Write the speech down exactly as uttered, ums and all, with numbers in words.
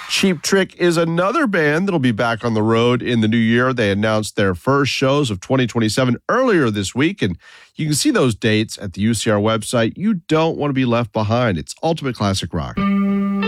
Cheap Trick is another band that'll be back on the road in the new year. They announced their first shows of twenty twenty-seven earlier this week, and you can see those dates at the U C R website. You don't want to be left behind. It's Ultimate Classic Rock.